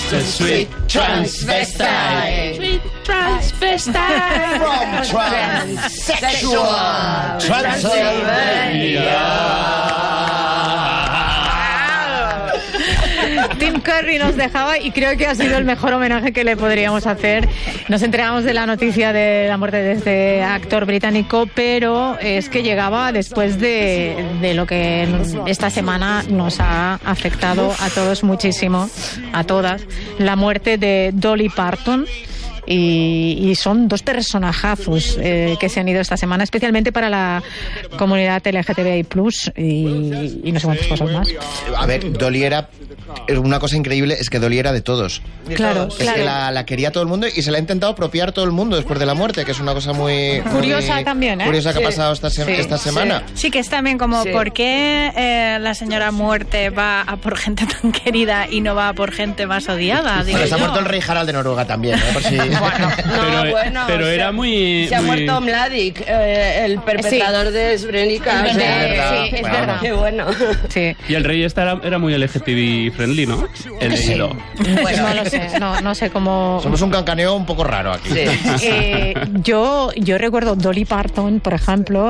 The sweet transvestite. Sweet transvestite. From transsexual Transylvania. Tim Curry nos dejaba y creo que ha sido el mejor homenaje que le podríamos hacer. Nos enteramos de la noticia de la muerte de este actor británico, pero es que llegaba después de lo que esta semana nos ha afectado a todos muchísimo, a todas, la muerte de Dolly Parton. Y son dos personajazos que se han ido esta semana, especialmente para la comunidad LGTBI+, y no sé cuántas cosas más. A ver, Dolly era... Una cosa increíble es que Dolly era de todos. Claro, es claro. que la quería todo el mundo y se la ha intentado apropiar todo el mundo después de la muerte, que es una cosa muy... Curiosa muy también, ¿eh? Curiosa que ha pasado esta semana. Sí, que es también como, ¿por qué la señora muerte va a por gente tan querida y no va a por gente más odiada? Bueno, se ha muerto el rey Harald de Noruega también, ¿eh? Por si... pero era muy... Se ha muerto Mladic, el perpetrador de Srebrenica. Es verdad. Sí, es verdad. Qué bueno. Sí. Y el rey era muy LGTBI friendly, ¿no? He leído. Bueno, no lo sé, no sé cómo... Somos un cancaneo un poco raro aquí. Sí. Yo recuerdo Dolly Parton, por ejemplo,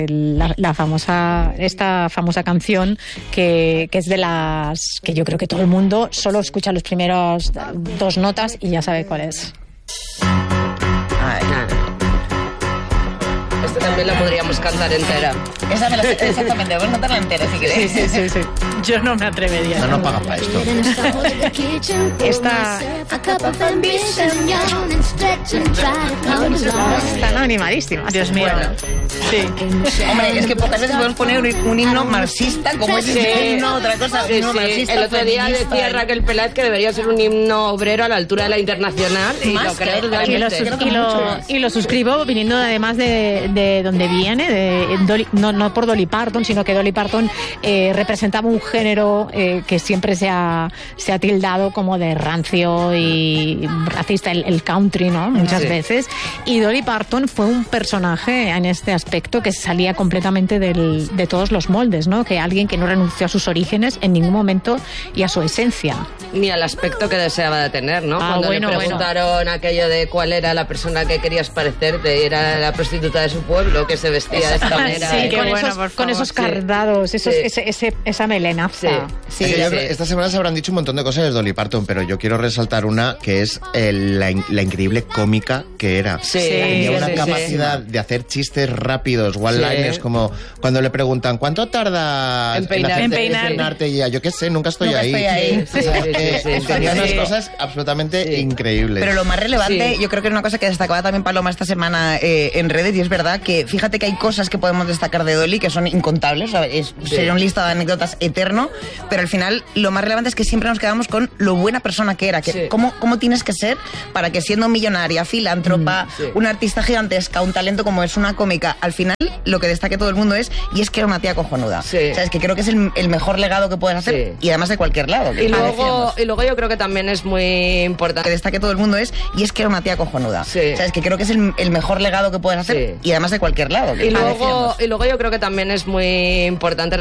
esta famosa canción que es de las que yo creo que todo el mundo solo escucha los primeros dos notas y ya sabe cuál es. Esta también la podríamos cantar entera. Esa me la sé, exactamente, vamos a cantarla entera si queréis. Sí. Yo no me atrevería. No nos pagan para esto. Está están animadísimas. Dios mío. Sí. Hombre, es que pocas veces podemos poner un himno marxista como es este himno, otra cosa, un himno marxista. El otro día feminista. decía Raquel Peláez que debería ser un himno obrero a la altura de la internacional y Más lo creo que- totalmente. Y lo suscribo viniendo además de donde viene, de Dolly, no por Dolly Parton, sino que Dolly Parton representaba un género que siempre se ha tildado como de rancio y racista, el country, ¿no? Muchas veces. Y Dolly Parton fue un personaje en este aspecto que salía completamente de todos los moldes, ¿no? Que alguien que no renunció a sus orígenes en ningún momento y a su esencia. Ni al aspecto que deseaba de tener, ¿no? Cuando le preguntaron aquello de cuál era la persona que querías parecerte, era la prostituta de su pueblo que se vestía de esta manera. Sí, Qué bueno, por con favor, esos sí. cardados, Sí. esa melenaza. Sí. Es que yo creo sí. que esta semana se habrán dicho un montón de cosas de Dolly Parton, pero yo quiero resaltar una que es la increíble cómica que era. Sí, Tenía una sí, capacidad de hacer chistes rápidos, one-liners, como cuando le preguntan ¿cuánto tarda En peinarte? Y ella, yo qué sé, nunca estoy Nunca ahí. estoy ahí. O sea, Sí, que sí, sí, tenía sí. unas cosas absolutamente increíbles. Pero lo más relevante, Sí. yo creo que es una cosa que destacaba también Paloma esta semana en redes, y es verdad que fíjate que hay cosas que podemos destacar de Dolly que son incontables, o sea, sería un listado de anécdotas eterno, pero al final lo más relevante es que siempre nos quedamos con lo buena persona que era, que Sí. cómo tienes que ser para que siendo millonaria, filántropa, Sí. una artista gigantesca, un talento como es una cómica, al final lo que destaque todo el mundo es, y es que era una tía cojonuda. Sí. O sea, es que creo que es el mejor legado que puedes hacer, Sí. y además de cualquier lado. Y luego yo creo que también es muy que importante. destaque todo el mundo es, y es que era una tía cojonuda. Sí. O sea, es que creo que es el mejor legado que puedes hacer, Sí. y además de cualquier lado. Y luego yo creo que también es muy importante